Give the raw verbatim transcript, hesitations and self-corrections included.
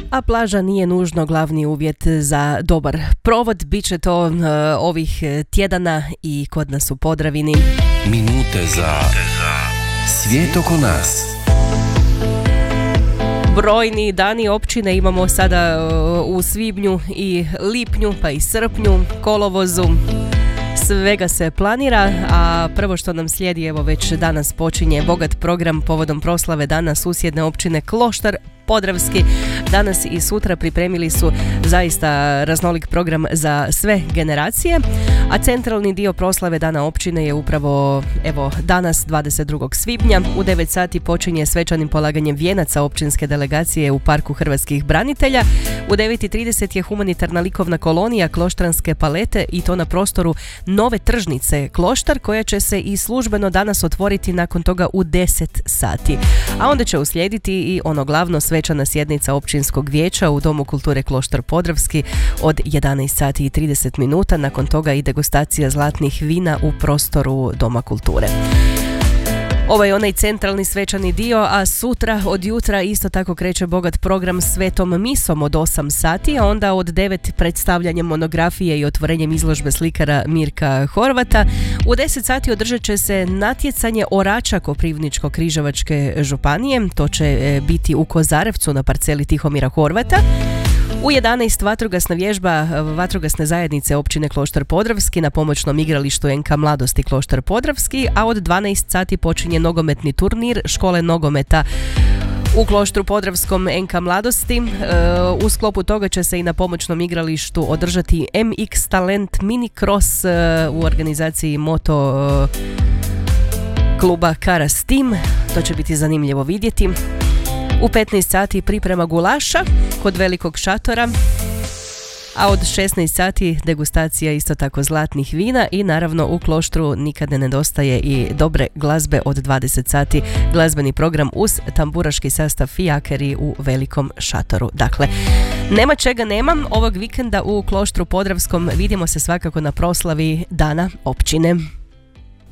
A plaža nije nužno glavni uvjet za dobar provod. Biće to uh, ovih tjedana i kod nas u Podravini. Minute za svijet oko nas. Brojni dani općine imamo sada uh, u svibnju i lipnju, pa i srpnju, kolovozu. Svega se planira, a prvo što nam slijedi, evo već danas počinje bogat program povodom proslave dana susjedne općine Kloštar Podravski. Danas i sutra pripremili su zaista raznolik program za sve generacije, a centralni dio proslave dana općine je upravo evo danas dvadeset drugog svibnja. U devet sati počinje svečanim polaganjem vijenaca općinske delegacije u Parku hrvatskih branitelja. U devet i trideset je humanitarna likovna kolonija Kloštranske palete i to na prostoru nove tržnice Kloštar, koja će se i službeno danas otvoriti nakon toga u deset sati. A onda će uslijediti i ono glavno, svečana sjednica općinskog vijeća u Domu kulture Kloštar Podravski od jedanaest sati i trideset minuta. Nakon toga i degustacija zlatnih vina u prostoru Doma kulture. Ovo je onaj centralni svečani dio, a sutra od jutra isto tako kreće bogat program svetom misom od osam sati, a onda od devet predstavljanjem monografije i otvorenjem izložbe slikara Mirka Horvata. U deset sati održat će se natjecanje orača Koprivničko-križevačke županije, to će biti u Kozarevcu na parceli Tihomira Horvata. U jedanaest vatrogasna vježba vatrogasne zajednice općine Kloštar Podravski na pomoćnom igralištu N K Mladosti Kloštar Podravski, a od dvanaest sati počinje nogometni turnir škole nogometa u Kloštru Podravskom N K Mladosti. U sklopu toga će se i na pomoćnom igralištu održati M X Talent Mini Cross u organizaciji Moto kluba Karas Team. To će biti zanimljivo vidjeti. U petnaest sati priprema gulaša kod velikog šatora, a od šesnaest sati degustacija isto tako zlatnih vina i naravno u Kloštru nikad ne nedostaje i dobre glazbe. Od dvadeset sati glazbeni program uz tamburaški sastav Fijakeri u velikom šatoru. Dakle, nema čega nemam ovog vikenda u Kloštru Podravskom. Vidimo se svakako na proslavi dana općine.